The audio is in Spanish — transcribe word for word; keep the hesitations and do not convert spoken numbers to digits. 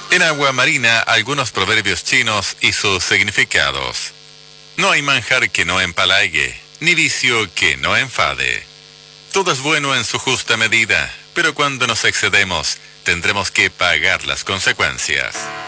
En Agua Marina, algunos proverbios chinos y sus significados. No hay manjar que no empalague, ni vicio que no enfade. Todo es bueno en su justa medida, pero cuando nos excedemos, tendremos que pagar las consecuencias.